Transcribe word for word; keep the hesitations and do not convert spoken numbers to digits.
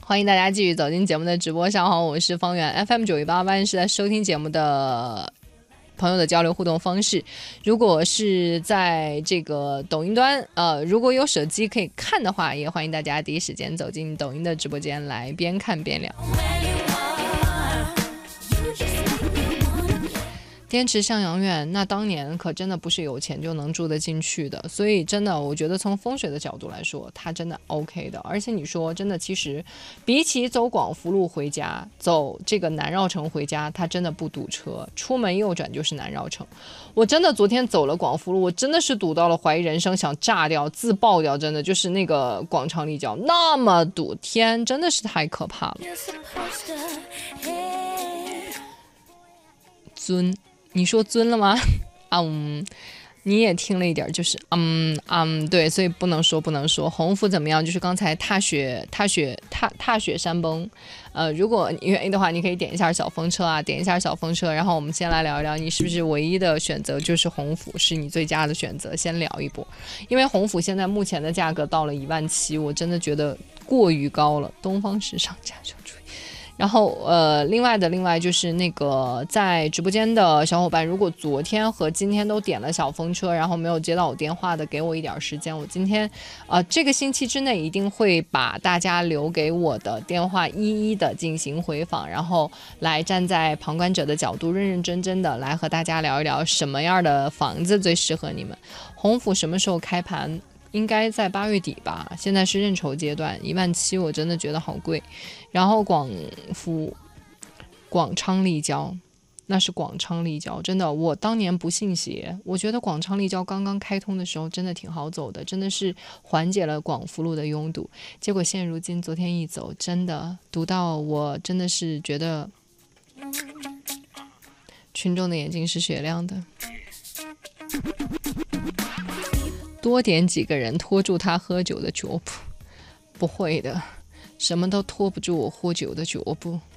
欢迎大家继续走进节目的直播。上好，我是方圆 F M 九一八八，是在收听节目的朋友的交流互动方式。如果是在这个抖音端，呃，如果有手机可以看的话，也欢迎大家第一时间走进抖音的直播间来边看边聊。滇池向阳院，那当年可真的不是有钱就能住得进去的，所以真的，我觉得从风水的角度来说，它真的 OK 的。而且你说真的，其实比起走广福路回家，走这个南绕城回家，它真的不堵车，出门右转就是南绕城。我真的昨天走了广福路，我真的是堵到了怀疑人生，想炸掉、自爆掉，真的就是那个广昌立交那么堵，天，真的是太可怕了。尊。你说尊了吗？嗯，你也听了一点，就是嗯嗯，对，所以不能说不能说。鸿福怎么样？就是刚才踏雪踏雪踏踏雪山崩，呃，如果你愿意的话，你可以点一下小风车啊，点一下小风车。然后我们先来聊一聊，你是不是唯一的选择就是鸿福是你最佳的选择？先聊一波，因为鸿福现在目前的价格到了一万七，我真的觉得过于高了。东方时尚家就注意。然后呃，另外的另外就是那个在直播间的小伙伴，如果昨天和今天都点了小风车，然后没有接到我电话的，给我一点时间，我今天呃这个星期之内一定会把大家留给我的电话一一的进行回访，然后来站在旁观者的角度，认认真真的来和大家聊一聊什么样的房子最适合你们。鸿福什么时候开盘？应该在八月底吧，现在是认筹阶段，一万七我真的觉得好贵。然后广福、广昌立交，那是广昌立交，真的，我当年不信邪，我觉得广昌立交刚刚开通的时候真的挺好走的，真的是缓解了广福路的拥堵。结果现如今，昨天一走，真的堵到我真的是觉得群众的眼睛是雪亮的。多点几个人拖住他喝酒的脚步，不会的，什么都拖不住我喝酒的脚步。